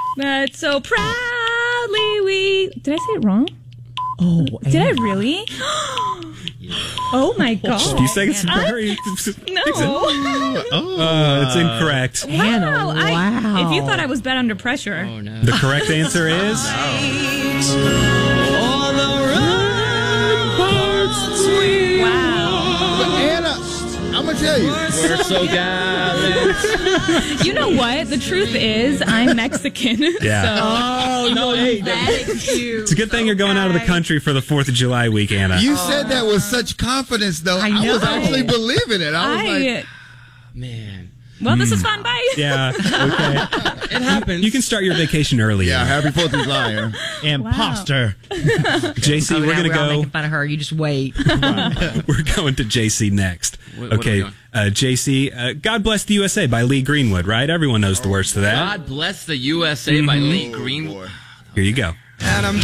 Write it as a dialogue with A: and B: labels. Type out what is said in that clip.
A: That so proudly we... Did I say it wrong?
B: Oh,
A: did I really? Oh my gosh.
C: Do you say it's very...
A: No.
C: It's incorrect.
A: Wow.
B: wow.
A: If you thought I was bad under pressure.
D: Oh, no.
C: The correct answer is...
A: Wow.
E: Anna, I'm going to tell you.
D: We're so gallant.
A: You know what? The truth is, I'm Mexican.
C: Yeah.
A: So.
B: Oh, no. Hey,
C: It's a good thing you're going out of the country for the 4th of July week, Anna.
E: You said that with such confidence, though. I was actually believing it. I was like...
D: Man.
A: Well, this is fun. Bye.
C: Yeah, okay.
D: It happens.
C: You can start your vacation early.
E: Yeah, happy 4th of July.
B: imposter.
C: JC, we're going to
B: We're all
C: go...
B: making fun of her. You just wait.
C: We're going to JC next.
D: What are we
C: Okay,
D: doing?
C: JC, God Bless the USA by Lee Greenwood, right? Everyone knows the words to that.
D: God Bless the USA by Lee Greenwood.
C: Here you go.
E: And I'm